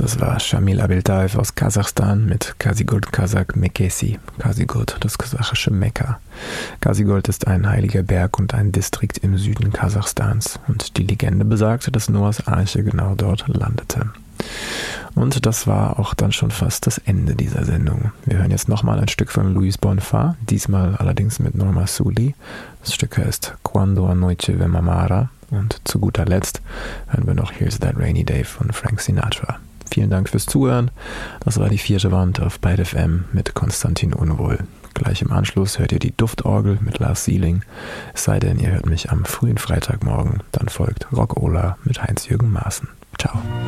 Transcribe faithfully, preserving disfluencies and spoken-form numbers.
Das war Shamil Abiltaev aus Kasachstan mit Kazigurt Kazak Mekesi. Kazigurt, das kasachische Mekka. Kazigurt ist ein heiliger Berg und ein Distrikt im Süden Kasachstans. Und die Legende besagt, dass Noahs Arche genau dort landete. Und das war auch dann schon fast das Ende dieser Sendung. Wir hören jetzt nochmal ein Stück von Luis Bonfa, diesmal allerdings mit Norma Suli. Das Stück heißt Quando a noite ve mamara. Und zu guter Letzt hören wir noch Here's That Rainy Day von Frank Sinatra. Vielen Dank fürs Zuhören. Das war die vierte Wand auf Byte F M mit Konstantin Unwohl. Gleich im Anschluss hört ihr die Duftorgel mit Lars Sieling. Es sei denn, ihr hört mich am frühen Freitagmorgen. Dann folgt Rock Ola mit Heinz-Jürgen Maaßen. Ciao.